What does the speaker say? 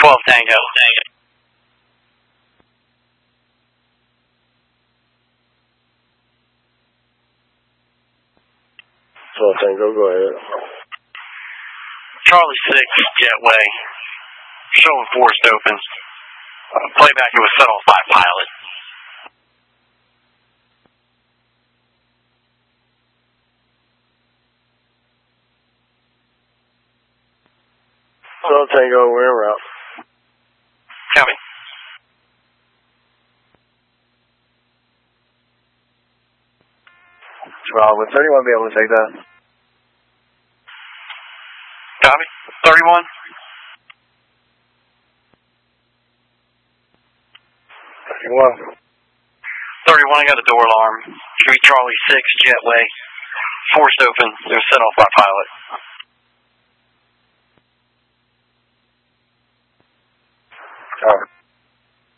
12 Tango. Tango, go ahead. Charlie 6, Jetway. Showing forced open. Playback, it was set on 5 Pilot. Tango, we're en route. Copy. Would 31 be able to take that? Copy. 31. 31, I got a door alarm. Should be Charlie 6, Jetway. Forced open. It was set off by Pilot. All right.